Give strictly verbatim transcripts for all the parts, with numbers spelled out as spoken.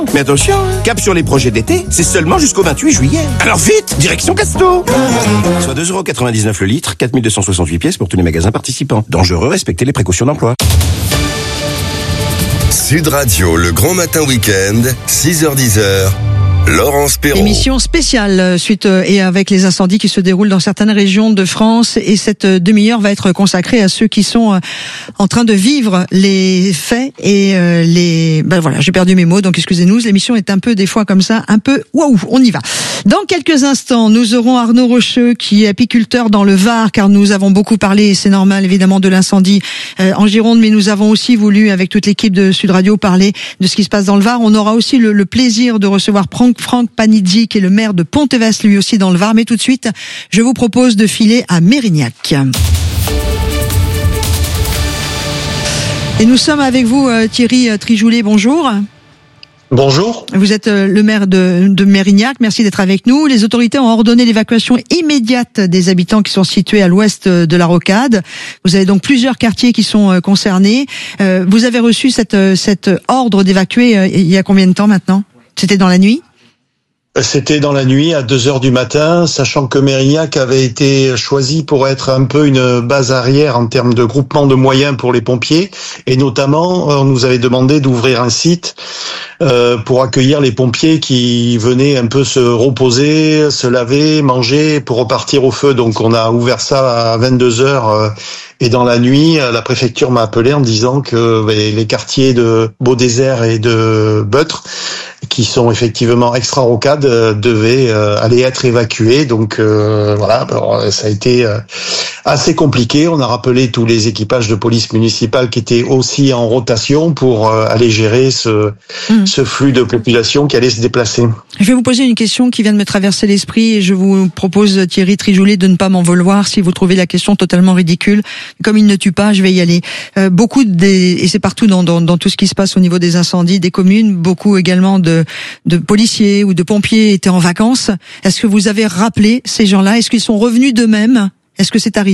Mais attention, cap sur les projets d'été, c'est seulement jusqu'au vingt-huit juillet. Alors vite, direction Casto. Soit deux euros quatre-vingt-dix-neuf le litre, quatre mille deux cent soixante-huit pièces pour tous les magasins participants. Dangereux, respectez les précautions d'emploi. Sud Radio, le grand matin week-end, six heures dix. Laurence Perron. Émission spéciale suite et avec les incendies qui se déroulent dans certaines régions de France, et cette demi-heure va être consacrée à ceux qui sont en train de vivre les faits et les. Ben voilà, j'ai perdu mes mots, donc excusez-nous. L'émission est un peu des fois comme ça, un peu waouh. On y va. Dans quelques instants, nous aurons Arnaud Rocheux qui est apiculteur dans le Var, car nous avons beaucoup parlé, et c'est normal évidemment, de l'incendie en Gironde, mais nous avons aussi voulu avec toute l'équipe de Sud Radio parler de ce qui se passe dans le Var. On aura aussi le, le plaisir de recevoir Franck Franck Panizzi, qui est le maire de Pontévès, lui aussi dans le Var. Mais tout de suite, je vous propose de filer à Mérignac. Et nous sommes avec vous, Thierry Trigoulet, bonjour. Bonjour. Vous êtes le maire de, de Mérignac, merci d'être avec nous. Les autorités ont ordonné l'évacuation immédiate des habitants qui sont situés à l'ouest de la Rocade. Vous avez donc plusieurs quartiers qui sont concernés. Vous avez reçu cette, cette ordre d'évacuer il y a combien de temps maintenant ? C'était dans la nuit ? C'était dans la nuit à deux heures du matin, sachant que Mérignac avait été choisi pour être un peu une base arrière en termes de groupement de moyens pour les pompiers, et notamment on nous avait demandé d'ouvrir un site euh, pour accueillir les pompiers qui venaient un peu se reposer, se laver, manger pour repartir au feu. Donc on a ouvert ça à vingt-deux heures euh, et dans la nuit, la préfecture m'a appelé en disant que les quartiers de Beaudésert et de Beutre, qui sont effectivement extra-rocades, euh, devaient euh, aller être évacués. Donc euh, voilà, alors, ça a été euh, assez compliqué. On a rappelé tous les équipages de police municipale qui étaient aussi en rotation pour euh, aller gérer ce, mmh. ce flux de population qui allait se déplacer. Je vais vous poser une question qui vient de me traverser l'esprit, et je vous propose, Thierry Trigoulet, de ne pas m'en vouloir si vous trouvez la question totalement ridicule. Comme il ne tue pas, je vais y aller. Euh, beaucoup des, et c'est partout dans, dans, dans tout ce qui se passe au niveau des incendies, des communes, beaucoup également de, de policiers ou de pompiers étaient en vacances. Est-ce que vous avez rappelé ces gens-là ? Est-ce qu'ils sont revenus d'eux-mêmes ? Est-ce que c'est arrivé ?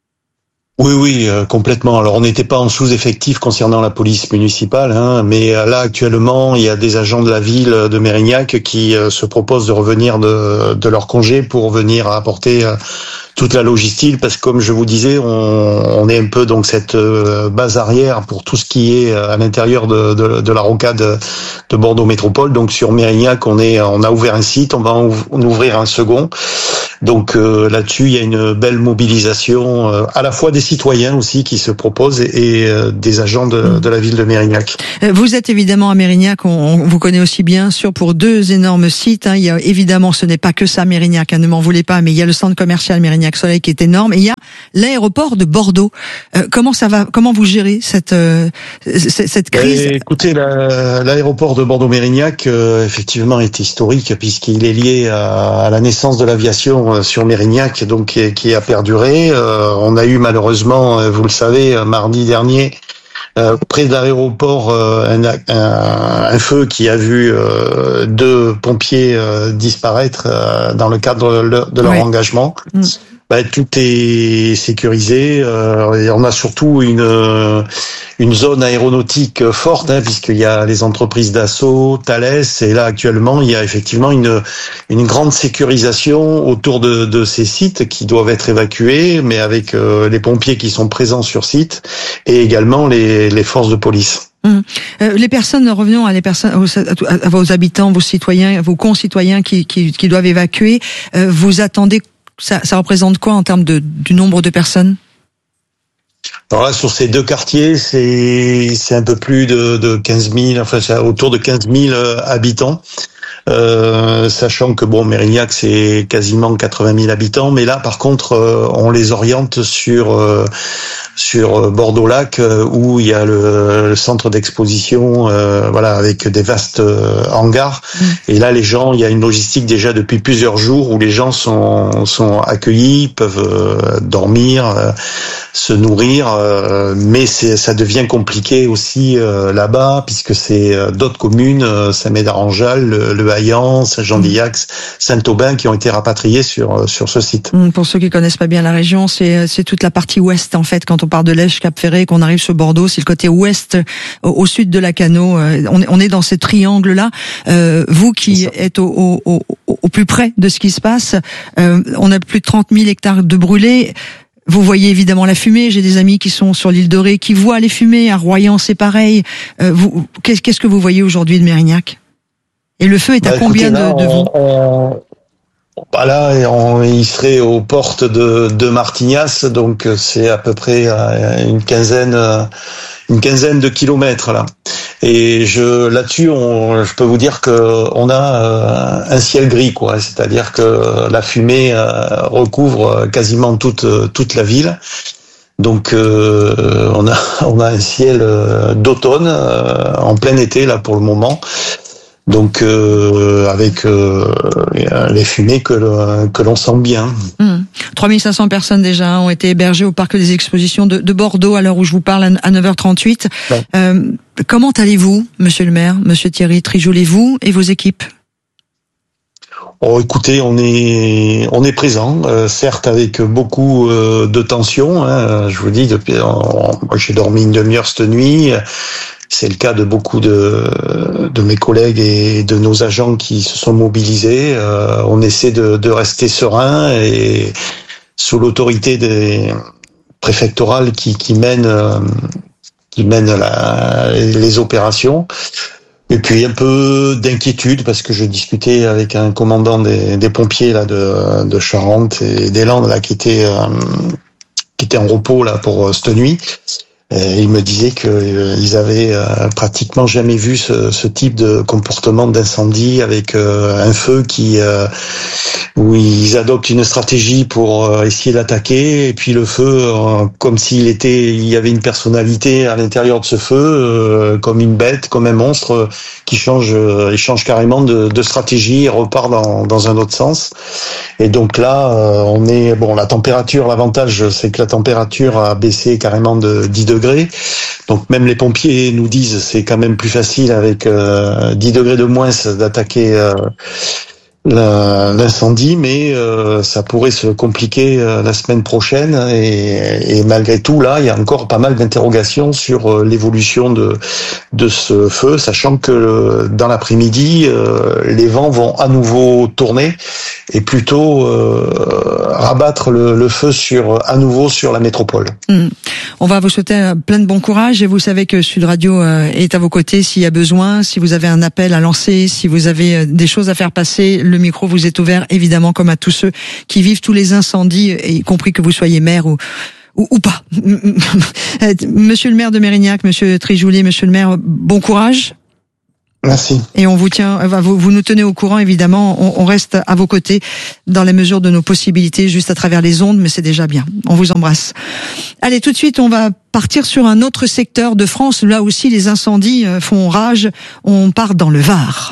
Oui, oui, euh, complètement. Alors, on n'était pas en sous-effectif concernant la police municipale, hein, mais euh, là, actuellement, il y a des agents de la ville de Mérignac qui euh, se proposent de revenir de, de leur congé pour venir apporter euh, toute la logistique, parce que comme je vous disais, on, on est un peu donc cette euh, base arrière pour tout ce qui est à l'intérieur de, de, de la rocade de Bordeaux Métropole. Donc sur Mérignac, on est, on a ouvert un site, on va en ouvrir un second. Donc euh, là-dessus, il y a une belle mobilisation, euh, à la fois des citoyens aussi qui se proposent et, et euh, des agents de, de la ville de Mérignac. Vous êtes évidemment à Mérignac, on, on vous connaît aussi bien sûr pour deux énormes sites. Hein. Il y a évidemment, ce n'est pas que ça Mérignac, hein, ne m'en voulez pas, mais il y a le centre commercial Mérignac Soleil qui est énorme, et il y a l'aéroport de Bordeaux. Euh, comment ça va ? Comment vous gérez cette euh, cette crise ? Et, écoutez, la, l'aéroport de Bordeaux-Mérignac euh, effectivement est historique puisqu'il est lié à, à la naissance de l'aviation sur Mérignac, donc qui, qui a perduré. Euh, on a eu malheureusement, vous le savez, mardi dernier, euh, près de l'aéroport, euh, un, un, un feu qui a vu euh, deux pompiers euh, disparaître euh, dans le cadre de leur, de leur oui. engagement. Mmh. Bah, tout est sécurisé. Euh, et on a surtout une une zone aéronautique forte, hein, puisqu'il y a les entreprises Dassault, Thales, et là actuellement il y a effectivement une une grande sécurisation autour de de ces sites qui doivent être évacués, mais avec euh, les pompiers qui sont présents sur site et également les les forces de police. Hum. Euh, les personnes, revenons à les personnes, à, à vos habitants, vos citoyens, vos concitoyens qui qui, qui doivent évacuer. Euh, vous attendez Ça, ça représente quoi en termes de, du nombre de personnes ? Alors là, sur ces deux quartiers, c'est, c'est un peu plus de, de quinze mille, enfin, c'est autour de quinze mille habitants. Euh, sachant que bon, Mérignac, c'est quasiment quatre-vingt mille habitants, mais là, par contre, euh, on les oriente sur euh, sur Bordeaux-Lac, euh, où il y a le, le centre d'exposition, euh, voilà, avec des vastes euh, hangars. Mmh. Et là, les gens, il y a une logistique déjà depuis plusieurs jours où les gens sont sont accueillis, peuvent euh, dormir, euh, se nourrir, euh, mais c'est ça devient compliqué aussi euh, là-bas, puisque c'est euh, d'autres communes, euh, Saint-Médard-en-Jalles, le, le Haillan, Saint-Jean-d'Illax, Saint-Aubin, qui ont été rapatriés sur sur ce site. Pour ceux qui connaissent pas bien la région, c'est c'est toute la partie ouest en fait. Quand on part de l'Esch, Cap-Ferré, qu'on arrive sur Bordeaux, c'est le côté ouest, au, au sud de Lacanau. Euh, on, est, on est dans ces triangles-là. Euh, vous qui êtes au, au, au, au plus près de ce qui se passe, euh, on a plus de trente mille hectares de brûlés. Vous voyez évidemment la fumée. J'ai des amis qui sont sur l'île de Ré, qui voient les fumées. À Royan, c'est pareil. Euh, vous, qu'est-ce, qu'est-ce que vous voyez aujourd'hui de Mérignac? Et le feu est à bah, combien écoutez, là, de, de vous on... Bah là, on, il serait aux portes de, de Martignas, donc c'est à peu près une quinzaine, une quinzaine de kilomètres là. Et je là-dessus, on, je peux vous dire que on a un ciel gris, quoi. C'est-à-dire que la fumée recouvre quasiment toute toute la ville. Donc euh, on a on a un ciel d'automne en plein été là pour le moment. Donc euh, avec euh, les fumées que le, que l'on sent bien. Mmh. trois mille cinq cents personnes déjà ont été hébergées au parc des expositions de, de Bordeaux à l'heure où je vous parle à neuf heures trente-huit. Ouais. Euh, comment allez-vous, monsieur le maire, monsieur Thierry Trijoulet, vous et vos équipes? Oh, écoutez, on est on est présent, euh, certes avec beaucoup euh, de tension. Hein, je vous dis, depuis, on, moi j'ai dormi une demi-heure cette nuit. C'est le cas de beaucoup de, de mes collègues et de nos agents qui se sont mobilisés. Euh, on essaie de, de rester serein et sous l'autorité des préfectorales qui, qui mènent, euh, qui mènent la, les opérations. Et puis un peu d'inquiétude parce que je discutais avec un commandant des, des pompiers là de, de Charente et des Landes là qui était euh, qui était en repos là pour cette nuit. Et il me disait qu'ils euh, avaient euh, pratiquement jamais vu ce, ce type de comportement d'incendie avec euh, un feu qui euh, où ils adoptent une stratégie pour euh, essayer d'attaquer et puis le feu euh, comme s'il était il y avait une personnalité à l'intérieur de ce feu euh, comme une bête, comme un monstre euh, qui change euh, il change carrément de, de stratégie et repart dans dans un autre sens. Et donc là euh, on est bon la température l'avantage c'est que la température a baissé carrément de dix degrés. Donc même les pompiers nous disent c'est quand même plus facile avec euh, dix degrés de moins d'attaquer euh, la, l'incendie, mais euh, ça pourrait se compliquer euh, la semaine prochaine et, et malgré tout là il y a encore pas mal d'interrogations sur euh, l'évolution de de ce feu, sachant que euh, dans l'après-midi euh, les vents vont à nouveau tourner et plutôt euh, rabattre le, le feu sur à nouveau sur la métropole. Mmh. On va vous souhaiter plein de bon courage et vous savez que Sud Radio est à vos côtés s'il y a besoin, si vous avez un appel à lancer, si vous avez des choses à faire passer, le micro vous est ouvert évidemment comme à tous ceux qui vivent tous les incendies, y compris que vous soyez maire ou ou, ou pas. Monsieur le maire de Mérignac, monsieur Trijoulet, monsieur le maire, bon courage. Merci. Et on vous tient, vous, vous nous tenez au courant évidemment. On, on reste à vos côtés dans la mesure de nos possibilités, juste à travers les ondes, mais c'est déjà bien. On vous embrasse. Allez, tout de suite, on va partir sur un autre secteur de France. Là aussi, les incendies font rage. On part dans le Var.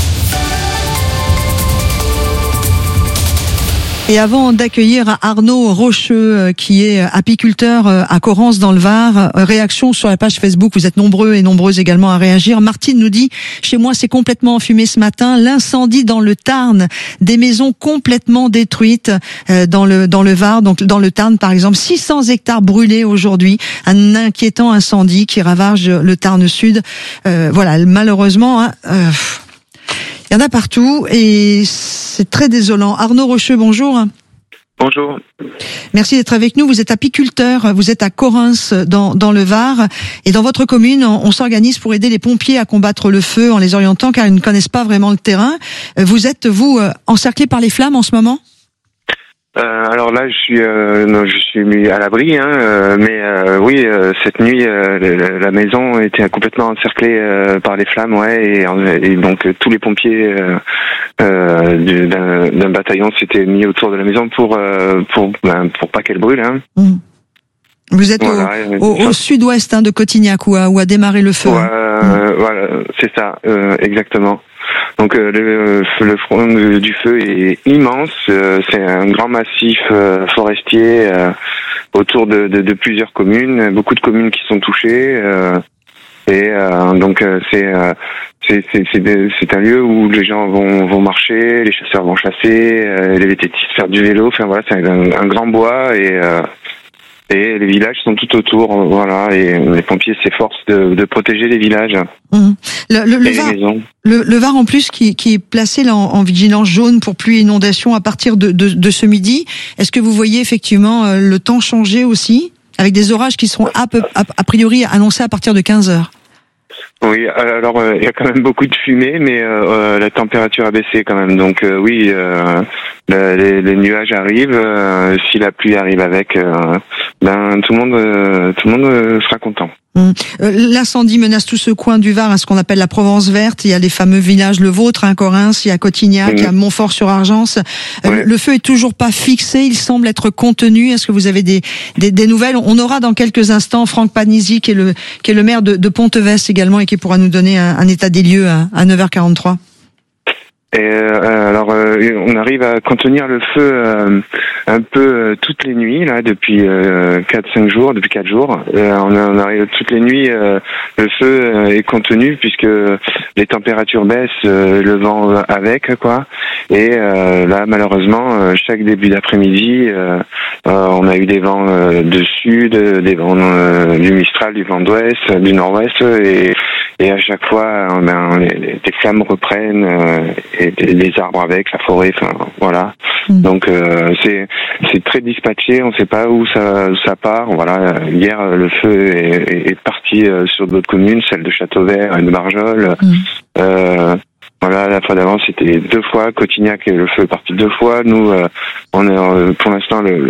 Et avant d'accueillir Arnaud Rocheux, qui est apiculteur à Corrence dans le Var, réaction sur la page Facebook, vous êtes nombreux et nombreuses également à réagir. Martine nous dit, chez moi c'est complètement enfumé ce matin, l'incendie dans le Tarn, des maisons complètement détruites dans le dans le Var, donc dans le Tarn par exemple, six cents hectares brûlés aujourd'hui, un inquiétant incendie qui ravage le Tarn Sud. Euh, voilà, malheureusement... Hein, euh, il y en a partout et c'est très désolant. Arnaud Rocheux, bonjour. Bonjour. Merci d'être avec nous. Vous êtes apiculteur, vous êtes à Corrence dans, dans le Var. Et dans votre commune, on, on s'organise pour aider les pompiers à combattre le feu en les orientant car ils ne connaissent pas vraiment le terrain. Vous êtes, vous, encerclé par les flammes en ce moment ? Euh, alors là, je suis, euh, non, je suis mis à l'abri, hein, euh, mais euh, oui, euh, cette nuit, euh, la, la maison était complètement encerclée euh, par les flammes, ouais, et, et donc euh, tous les pompiers euh, euh, d'un, d'un bataillon s'étaient mis autour de la maison pour euh, pour ben, pour pas qu'elle brûle. Hein. Mmh. Vous êtes voilà, au, au, au sud-ouest hein, de Cotignac où a, où a démarré le feu. Ouais, hein. mmh. Voilà, c'est ça, euh, exactement. Donc euh, le, le front du feu est immense, euh, c'est un grand massif euh, forestier euh, autour de, de, de plusieurs communes, beaucoup de communes qui sont touchées euh, et euh, donc euh, c'est, euh, c'est c'est c'est de, c'est un lieu où les gens vont vont marcher, les chasseurs vont chasser, euh, les vététistes faire du vélo, enfin voilà c'est un, un grand bois et euh, Et les villages sont tout autour, voilà, et les pompiers s'efforcent de, de protéger les villages. Mmh. Le, le, le, et Var, les maisons. Le, le Var en plus qui, qui est placé là en, en vigilance jaune pour pluie et inondation à partir de, de, de ce midi. Est-ce que vous voyez effectivement euh, le temps changer aussi, avec des orages qui seront a, peu, a, a priori annoncés à partir de quinze heures? Oui, alors euh, il y a quand même beaucoup de fumée, mais euh, la température a baissé quand même. Donc euh, oui, euh, les, les nuages arrivent. Euh, si la pluie arrive avec, euh, ben tout le monde, euh, tout le monde euh, sera content. Mmh. Euh, L'incendie menace tout ce coin du Var, à ce qu'on appelle la Provence verte. Il y a les fameux villages, le vôtre, hein, Corrins, il y a Cotignac, mmh. il y a Montfort-sur-Argence. Euh, ouais. Le feu est toujours pas fixé, il semble être contenu. Est-ce que vous avez des, des, des nouvelles? On aura dans quelques instants Franck Panizzi, qui est le, qui est le maire de, de Pontevès également, et qui pourra nous donner un, un état des lieux à, à neuf heures quarante-trois. Et euh, alors, euh, on arrive à contenir le feu euh, un peu euh, toutes les nuits là depuis euh, quatre cinq jours, depuis quatre jours. Euh, on, on arrive toutes les nuits, euh, le feu euh, est contenu puisque les températures baissent, euh, le vent avec quoi. Et euh, là, malheureusement, euh, chaque début d'après-midi, euh, euh, on a eu des vents euh, de sud, des vents euh, du Mistral, du vent d'ouest, du nord-ouest, et, et à chaque fois, ben, les, les flammes reprennent. Euh, et les arbres avec, la forêt, enfin voilà. Mmh. Donc euh, c'est c'est très dispatché, on ne sait pas où ça où ça part. Voilà, hier le feu est, est parti sur d'autres communes, celle de Châteauvert et de Marjol. Mmh. Euh, voilà, la fois d'avant c'était deux fois Cotignac et le feu est parti deux fois. Nous, euh, on est pour l'instant le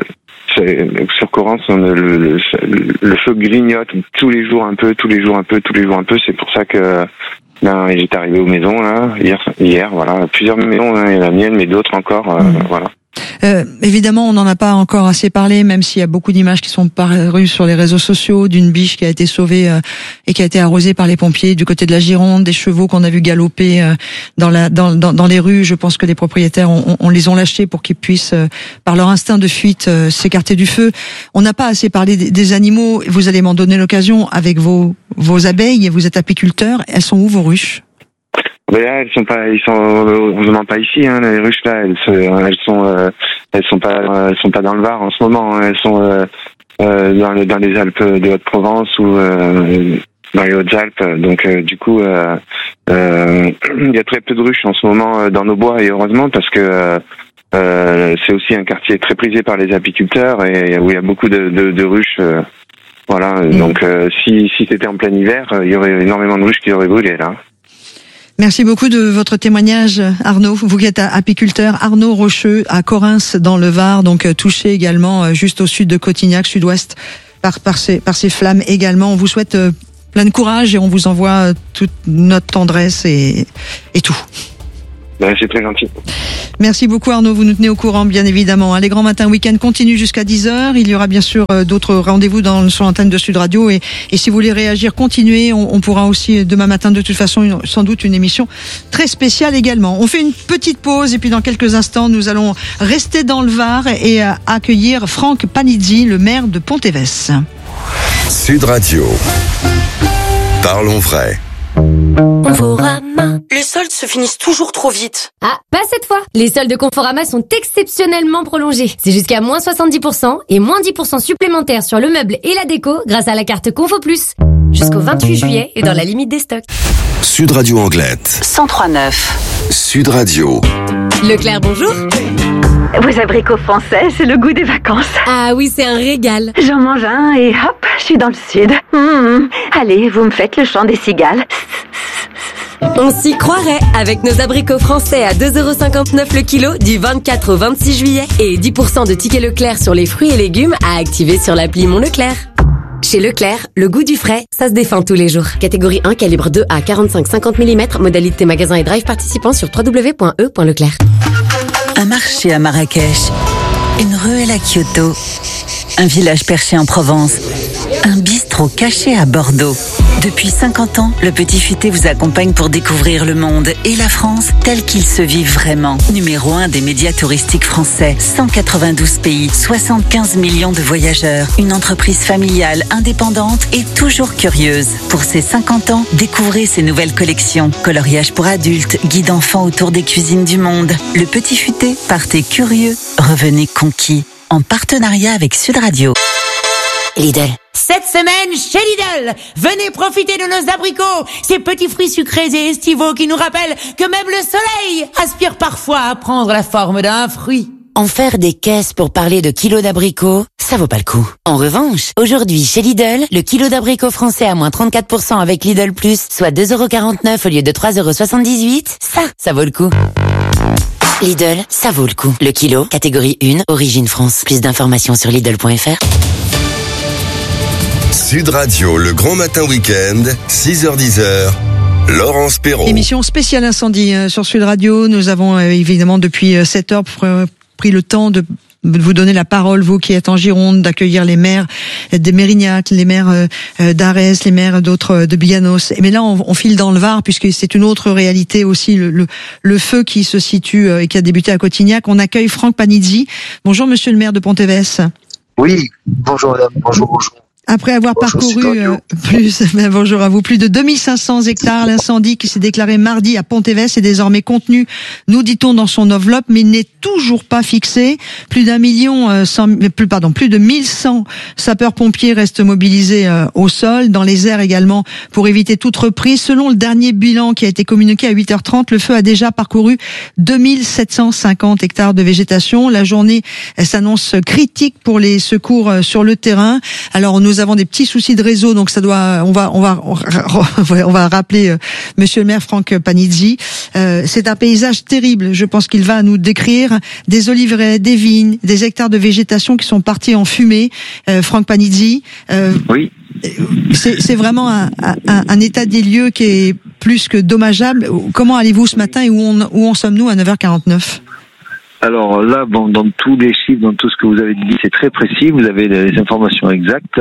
sur Correns, on a le, le, le feu grignote tous les jours un peu, tous les jours un peu, tous les jours un peu. C'est pour ça que ben, j'étais arrivé aux maisons là hier, hier voilà, plusieurs maisons, hein, et la mienne, mais d'autres encore, euh, mmh. voilà. Euh, évidemment, on n'en a pas encore assez parlé, même s'il y a beaucoup d'images qui sont parues sur les réseaux sociaux d'une biche qui a été sauvée euh, et qui a été arrosée par les pompiers du côté de la Gironde, des chevaux qu'on a vu galoper euh, dans, la, dans, dans, dans les rues. Je pense que les propriétaires, on, on les ont lâchés pour qu'ils puissent, euh, par leur instinct de fuite, euh, s'écarter du feu. On n'a pas assez parlé des, des animaux. Vous allez m'en donner l'occasion avec vos, vos abeilles. Vous êtes apiculteur. Elles sont où vos ruches? Mais là, elles sont pas, ils sont, on demande pas ici, hein, les ruches là, elles, se, elles sont, euh, elles sont pas, elles sont pas dans le Var en ce moment, hein, elles sont euh, euh, dans, les, dans les Alpes de Haute-Provence ou euh, dans les Hautes-Alpes. Donc euh, du coup, euh, euh, il y a très peu de ruches en ce moment euh, dans nos bois, et heureusement parce que euh, c'est aussi un quartier très prisé par les apiculteurs et où il y a beaucoup de, de, de ruches. Euh, voilà, mmh. donc euh, si si c'était en plein hiver, il y aurait énormément de ruches qui auraient brûlé là. Merci beaucoup de votre témoignage, Arnaud. Vous qui êtes apiculteur, Arnaud Rocheux à Corrins dans le Var, donc touché également juste au sud de Cotignac, sud-ouest, par, par, ces, par ces flammes également. On vous souhaite plein de courage et on vous envoie toute notre tendresse et, et tout. Ben, c'est très gentil. Merci beaucoup Arnaud, vous nous tenez au courant bien évidemment. Les grands matins week-end continuent jusqu'à dix heures. Il y aura bien sûr d'autres rendez-vous dans, sur l'antenne de Sud Radio et, et si vous voulez réagir, continuez. On, on pourra aussi demain matin de toute façon une, sans doute une émission très spéciale également. On fait une petite pause et puis dans quelques instants nous allons rester dans le Var et accueillir Franck Panizzi, le maire de Pontevès. Sud Radio. Parlons vrai. Conforama. Les soldes se finissent toujours trop vite. Ah, pas cette fois. Les soldes de Conforama sont exceptionnellement prolongés. C'est jusqu'à moins soixante-dix pour cent et moins dix pour cent supplémentaires sur le meuble et la déco grâce à la carte Confo Plus. Jusqu'au vingt-huit juillet et dans la limite des stocks. Sud Radio Anglette. cent trois neuf. Sud Radio. Leclerc, bonjour. Vos abricots français, c'est le goût des vacances. Ah oui, c'est un régal. J'en mange un et hop, je suis dans le sud. Mmh. Allez, vous me faites le chant des cigales. On s'y croirait avec nos abricots français à deux euros cinquante-neuf le kilo du vingt-quatre au vingt-six juillet et dix pour cent de tickets Leclerc sur les fruits et légumes à activer sur l'appli Mon Leclerc. Chez Leclerc, le goût du frais, ça se défend tous les jours. Catégorie un, calibre deux à quarante-cinq à cinquante millimètres, modalité magasin et drive participant sur w w w point e point leclerc. Un marché à Marrakech, une ruelle à Kyoto, un village perché en Provence, un bistrot caché à Bordeaux. Depuis cinquante ans, le Petit Futé vous accompagne pour découvrir le monde et la France tel qu'il se vit vraiment. Numéro un des médias touristiques français, cent quatre-vingt-douze pays, soixante-quinze millions de voyageurs, une entreprise familiale, indépendante et toujours curieuse. Pour ses cinquante ans, découvrez ses nouvelles collections, coloriage pour adultes, guide enfants autour des cuisines du monde. Le Petit Futé, partez curieux, revenez conquis, en partenariat avec Sud Radio. Lidl. Cette semaine, chez Lidl, venez profiter de nos abricots, ces petits fruits sucrés et estivaux qui nous rappellent que même le soleil aspire parfois à prendre la forme d'un fruit. En faire des caisses pour parler de kilos d'abricots, ça vaut pas le coup. En revanche, aujourd'hui, chez Lidl, le kilo d'abricots français à moins trente-quatre pour cent avec Lidl Plus, soit deux euros quarante-neuf au lieu de trois euros soixante-dix-huit, ça, ça vaut le coup. Lidl, ça vaut le coup. Le kilo, catégorie un, origine France. Plus d'informations sur Lidl point F R. Sud Radio, le grand matin week-end, six heures dix. Laurence Perrault. Émission spéciale incendie euh, sur Sud Radio. Nous avons euh, évidemment depuis euh, sept heures pr- pris le temps de vous donner la parole, vous qui êtes en Gironde, d'accueillir les maires des Mérignac, les maires euh, d'Arès, les maires d'autres euh, de Biganos. Mais là, on, on file dans le Var, puisque c'est une autre réalité aussi, le, le, le feu qui se situe euh, et qui a débuté à Cotignac. On accueille Franck Panizzi. Bonjour, monsieur le maire de Pontévès. Oui, bonjour madame, bonjour, bonjour. Après avoir bonjour, parcouru euh, plus, ben bonjour à vous, plus de deux mille cinq cents hectares, l'incendie qui s'est déclaré mardi à Pontévès est désormais contenu, nous dit-on, dans son enveloppe, mais n'est toujours pas fixé. Plus d'un million, euh, cent, plus pardon, plus de mille cent sapeurs-pompiers restent mobilisés euh, au sol, dans les airs également, pour éviter toute reprise. Selon le dernier bilan qui a été communiqué à huit heures trente, le feu a déjà parcouru deux mille sept cent cinquante hectares de végétation. La journée s'annonce critique pour les secours euh, sur le terrain. Alors nous Nous avons des petits soucis de réseau, donc ça doit, on va, on va, on va rappeler euh, Monsieur le maire Franck Panizzi. Euh, c'est un paysage terrible. Je pense qu'il va nous décrire des oliveraies, des vignes, des hectares de végétation qui sont partis en fumée. Euh, Franck Panizzi. Euh, oui. C'est, c'est vraiment un, un, un état des lieux qui est plus que dommageable. Comment allez-vous ce matin et où, on, où en sommes-nous à neuf heures quarante-neuf? Alors là, bon, dans tous les chiffres, dans tout ce que vous avez dit, c'est très précis. Vous avez les informations exactes.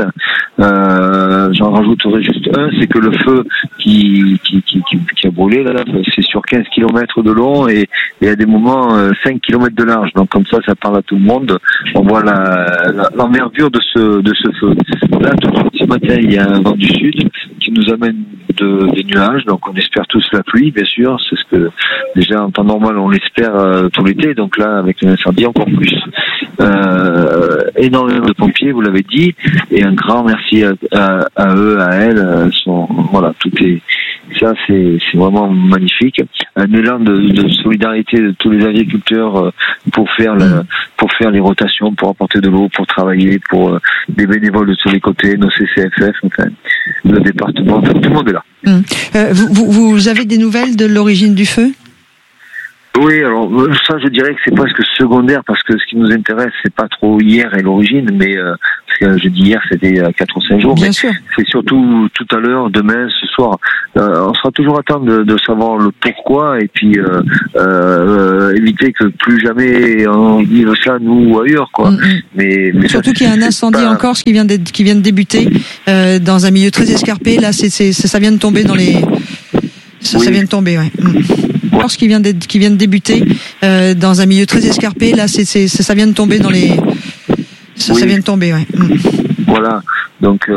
Euh, j'en rajouterai juste un, c'est que le feu qui qui qui, qui, qui a brûlé là, c'est sur quinze kilomètres de long et, et à des moments euh, cinq kilomètres de large. Donc comme ça, ça parle à tout le monde. On voit la, la l'envergure de ce de ce feu. Là, tout de suite, ce matin, il y a un vent du sud qui nous amène de, des nuages. Donc on espère tous la pluie, bien sûr. C'est ce que déjà en temps normal on l'espère euh, tout l'été. Donc là, avec l'incendie encore plus. Euh, énormément de pompiers, vous l'avez dit, et un grand merci à, à, à eux, à elles. Sont, voilà, tout est ça, c'est, c'est vraiment magnifique. Un élan de, de solidarité de tous les agriculteurs pour faire la, pour faire les rotations, pour apporter de l'eau, pour travailler, pour les bénévoles de tous les côtés, nos C C F F, enfin, le département, enfin, tout le monde est là. Hum. Euh, vous, vous avez des nouvelles de l'origine du feu ? Oui, alors ça, je dirais que c'est presque secondaire parce que ce qui nous intéresse, c'est pas trop hier et l'origine, mais euh, parce que je dis hier, c'était il y a quatre ou cinq jours. Bien mais sûr. C'est surtout tout à l'heure, demain, ce soir. Euh, on sera toujours à temps de, de savoir le pourquoi et puis euh, euh, éviter que plus jamais on vive ça nous ou ailleurs, quoi. Mm-hmm. Mais, mais surtout ça, qu'il y a un incendie pas... en Corse qui vient de qui vient de débuter euh, dans un milieu très escarpé. Là, c'est, c'est ça vient de tomber dans les ça, oui. ça vient de tomber, ouais. Mm. Corse qui vient de, qui vient de débuter euh, dans un milieu très escarpé. Là, c'est, c'est, ça vient de tomber dans les. Ça, oui. ça vient de tomber, ouais. Voilà. Donc. Euh...